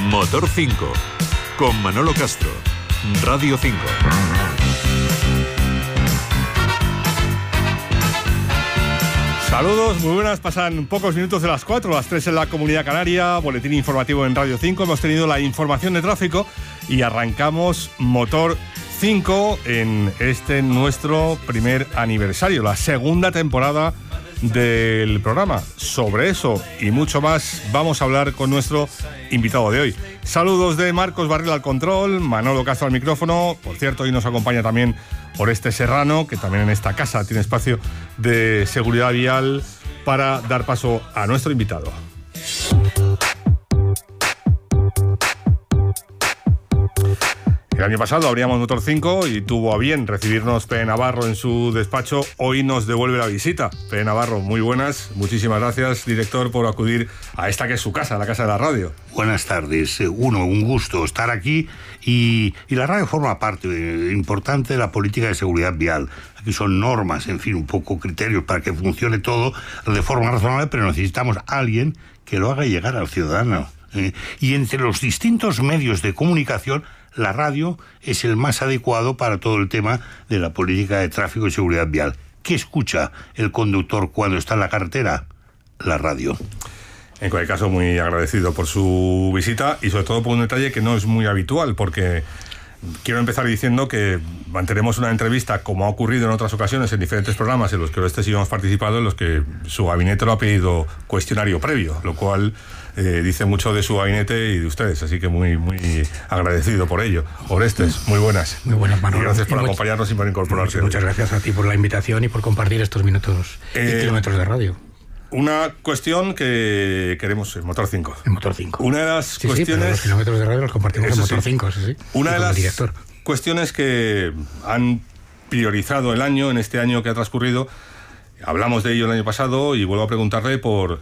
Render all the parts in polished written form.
Motor 5, con Manolo Castro, Radio 5. Saludos, muy buenas, pasan pocos minutos de las 4, las 3 en la Comunidad Canaria, boletín informativo en Radio 5, hemos tenido la información de tráfico y arrancamos Motor 5 en este nuestro primer aniversario, la segunda temporada del programa. Sobre eso y mucho más vamos a hablar con nuestro invitado de hoy. Saludos de Marcos Barril al control, Manolo Castro al micrófono. Por cierto, hoy nos acompaña también Oreste Serrano, que también en esta casa tiene espacio de seguridad vial para dar paso a nuestro invitado. El año pasado abríamos Motor 5 y tuvo a bien recibirnos P. Navarro en su despacho. Hoy nos devuelve la visita. P. Navarro, muy buenas. Muchísimas gracias, director, por acudir a esta que es su casa, la casa de la radio. Buenas tardes. Un gusto estar aquí y la radio forma parte importante de la política de seguridad vial. Aquí son normas, en fin, un poco criterios para que funcione todo de forma razonable, pero necesitamos a alguien que lo haga llegar al ciudadano. Y entre los distintos medios de comunicación, la radio es el más adecuado para todo el tema de la política de tráfico y seguridad vial. ¿Qué escucha el conductor cuando está en la carretera? La radio. En cualquier caso, muy agradecido por su visita y sobre todo por un detalle que no es muy habitual, porque quiero empezar diciendo que mantenemos una entrevista, como ha ocurrido en otras ocasiones en diferentes programas en los que sí hemos participado, en los que su gabinete lo ha pedido cuestionario previo, lo cual dice mucho de su gabinete y de ustedes, así que muy agradecido por ello. Orestes, muy buenas. Muy buenas, Manolo. Y gracias por acompañarnos y por incorporarse. Muchas gracias a ti por la invitación y por compartir estos minutos y kilómetros de radio. Una cuestión que queremos en Motor 5. En Motor 5. Una de las cuestiones... Sí, pero los kilómetros de radio los compartimos en Motor 5, sí. Una de las cuestiones que han priorizado el año, en este año que ha transcurrido, hablamos de ello el año pasado y vuelvo a preguntarle por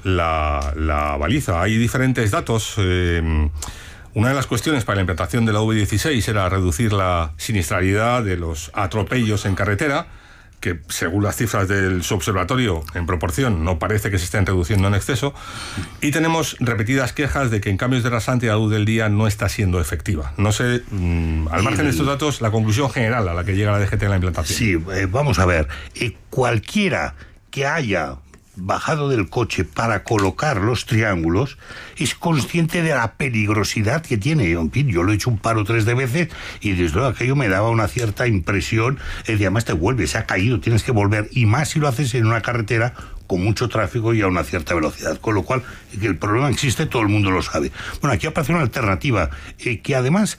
la baliza. Hay diferentes datos. Una de las cuestiones para la implantación de la V16 era reducir la siniestralidad de los atropellos en carretera, que según las cifras del subobservatorio, en proporción, no parece que se estén reduciendo en exceso, y tenemos repetidas quejas de que en cambios de rasante la luz del día no está siendo efectiva. No sé, al margen de estos datos, la conclusión general a la que llega la DGT en la implantación. Sí, vamos a ver, cualquiera que haya bajado del coche para colocar los triángulos es consciente de la peligrosidad que tiene. En fin, yo lo he hecho un par o tres de veces y desde luego aquello me daba una cierta impresión de además te vuelve, se ha caído, tienes que volver, y más si lo haces en una carretera con mucho tráfico y a una cierta velocidad, con lo cual que el problema existe, todo el mundo lo sabe. Bueno, aquí aparece una alternativa, que además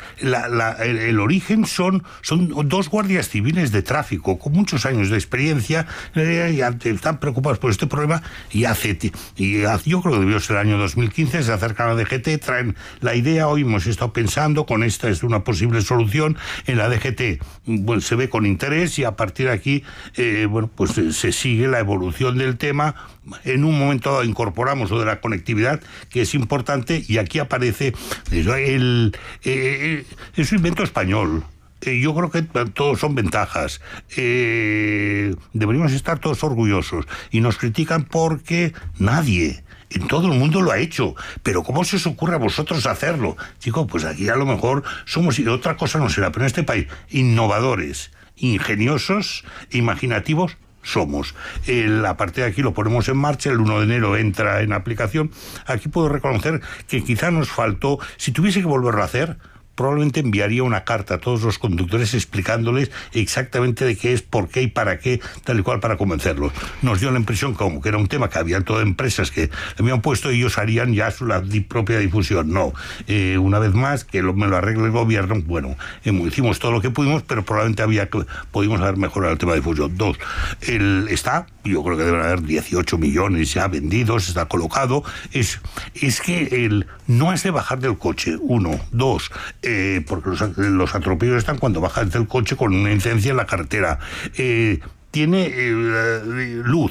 el origen son dos guardias civiles de tráfico con muchos años de experiencia, están preocupados por este problema y yo creo que debió ser el año 2015, se acercan a la DGT, traen la idea, hoy hemos estado pensando, con esta es una posible solución, en la DGT bueno, se ve con interés y a partir de aquí pues se sigue la evolución del tema. En un momento dado incorporamos lo de la conectividad, que es importante, y aquí aparece es un invento español. Yo creo que todos son ventajas. Deberíamos estar todos orgullosos y nos critican porque nadie en todo el mundo lo ha hecho, pero ¿cómo se os ocurre a vosotros hacerlo? Chicos, pues aquí a lo mejor somos, y otra cosa no será, pero en este país innovadores, ingeniosos, imaginativos somos. A partir de aquí lo ponemos en marcha, el 1 de enero entra en aplicación. Aquí puedo reconocer que quizá nos faltó, si tuviese que volverlo a hacer, probablemente enviaría una carta a todos los conductores explicándoles exactamente de qué es, por qué y para qué, tal y cual, para convencerlos. Nos dio la impresión como que era un tema que había todas empresas que le habían puesto y ellos harían ya su propia difusión. No, una vez más, que me lo arregle el gobierno. Bueno, hicimos todo lo que pudimos, pero probablemente pudimos haber mejorado el tema de difusión. Dos, yo creo que deben haber 18 millones ya vendidos, está colocado. Es que no es de bajar del coche, uno. Dos, porque los atropellos están cuando bajas del coche con una incidencia en la carretera. Tiene luz,